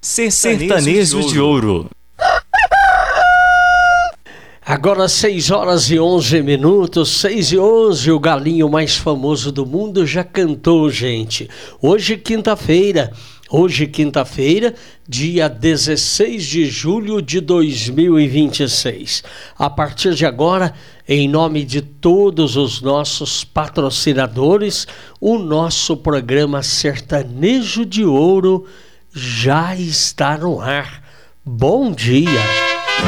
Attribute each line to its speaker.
Speaker 1: Sertanejo de Ouro.
Speaker 2: Agora 6 horas e 11 minutos, 6 e 11, o galinho mais famoso do mundo já cantou, gente. Hoje quinta-feira, dia 16 de julho de 2026. A partir de agora, em nome de todos os nossos patrocinadores, o nosso programa Sertanejo de Ouro já está no ar. Bom dia!